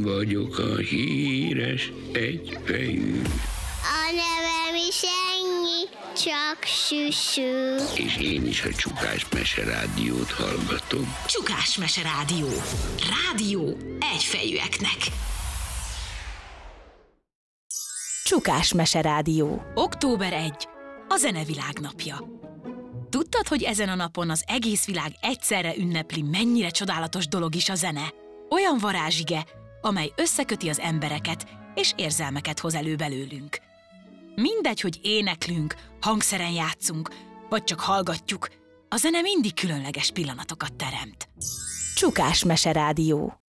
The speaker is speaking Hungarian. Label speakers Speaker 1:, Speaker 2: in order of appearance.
Speaker 1: vagyok a híres egyfejű.
Speaker 2: A nevem is ennyi, csak süsű.
Speaker 1: És én is a Csukás Mese Rádiót hallgatom.
Speaker 3: Csukás Mese Rádió. Rádió egyfejűeknek.
Speaker 4: Csukás Mese Rádió.
Speaker 3: Október 1. A zenevilág napja. Tudtad, hogy ezen a napon az egész világ egyszerre ünnepli, mennyire csodálatos dolog is a zene? Olyan varázsige, amely összeköti az embereket, és érzelmeket hoz elő belőlünk. Mindegy, hogy éneklünk, hangszeren játszunk, vagy csak hallgatjuk, a zene mindig különleges pillanatokat teremt.
Speaker 4: Csukás Mese Rádió.